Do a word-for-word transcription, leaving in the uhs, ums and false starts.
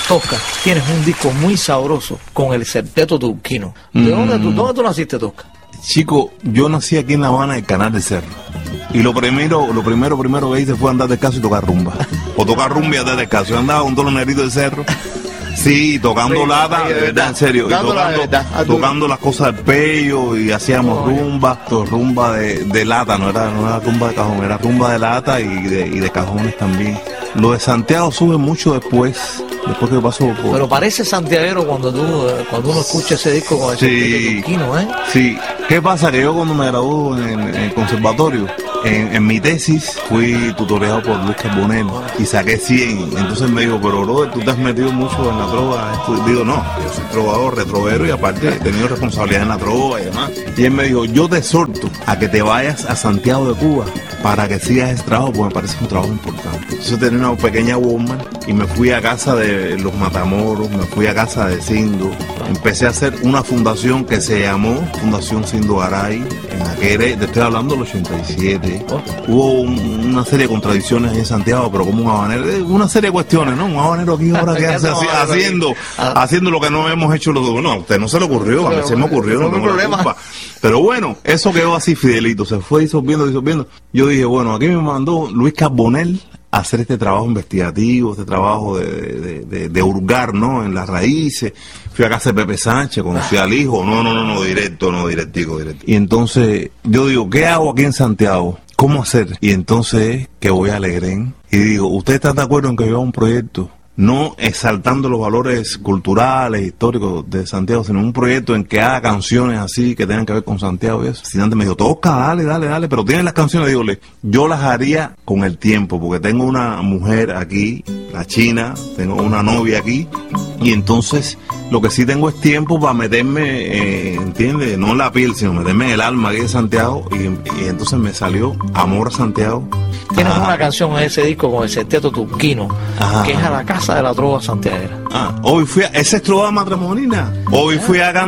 Tosca, tienes un disco muy sabroso con el Septeto Turquino. ¿De Mm. dónde, tú, dónde tú naciste, Tosca? Chico, yo nací aquí en La Habana, en el Canal del Cerro. Y lo primero, lo primero, primero que hice fue andar descalzo y tocar rumba. O tocar rumba y andar descalzo. Yo andaba con todos los negritos del cerro. Sí, tocando Sí, lata, de de verdad. verdad, en serio. Y Dándola de tocando, verdad, a tu- tocando las cosas del pello y hacíamos Oh, rumba, to- rumba de, de lata, no era, no era rumba de cajón, era rumba de lata y de, y de cajones también. Lo de Santiago sube mucho después, después que pasó por... Pero parece santiaguero cuando tú, eh, cuando uno escucha ese disco con el Sí. Septeto Turquino, ¿eh? Sí, ¿qué pasa? Que yo cuando me gradué en, en el conservatorio, en, en mi tesis fui tutoreado por Luis Carbonell y saqué cien. Entonces me dijo, pero brother, tú te has metido mucho en la trova. Estu-". Digo, no, yo soy trovador, retrovero y aparte he tenido responsabilidad en la trova y demás. Y él me dijo, yo te exhorto a que te vayas a Santiago de Cuba para que sigas ese trabajo, porque me parece un trabajo importante. Entonces tenía una pequeña woman y me fui a casa de los Matamoros, me fui a casa de Sindo. Empecé a hacer una fundación que se llamó Fundación Sindo Garay. En aquel, te estoy hablando del ochenta y siete. Oh. Hubo un- una serie de contradicciones en Santiago, pero como un habanero, eh, una serie de cuestiones, ¿no? Un habanero aquí ahora que ¿Qué hace hace un así, habanero aquí? haciendo, Ah. haciendo lo que no hemos hecho los dos. No, a usted no se le ocurrió, a mí Pero, se me ocurrió, pero no no hay tengo la problema. culpa. Pero bueno, eso quedó así fidelito, se fue disolviendo, disolviendo. Yo dije, bueno, aquí me mandó Luis Carbonell a hacer este trabajo investigativo, este trabajo de, de, de, de hurgar, ¿no? En las raíces. Fui a casa de Pepe Sánchez, conocí al hijo. No, no, no, no, directo, no, directico, directo. Y entonces yo digo, ¿qué hago aquí en Santiago? ¿Cómo hacer? Y entonces que voy a Legrén y digo, ¿usted está de acuerdo en que yo haga un proyecto? No exaltando los valores culturales, históricos de Santiago, sino un proyecto en que haga canciones así que tengan que ver con Santiago y eso. Sinante me dijo, Tosca, dale, dale, dale, pero tienen las canciones, dígole, yo las haría con el tiempo, porque tengo una mujer aquí, la china, tengo una novia aquí, y entonces lo que sí tengo es tiempo para meterme, eh, ¿entiendes? No en la piel, sino meterme en el alma aquí de Santiago, y, y entonces me salió Amor a Santiago. Tienes Ajá. una canción en ese disco con el Septeto Turquino, Ajá. que es A la Casa de la Trova Santiaguera. Ah, hoy fui a, esa es trova matrimonial. Hoy fui a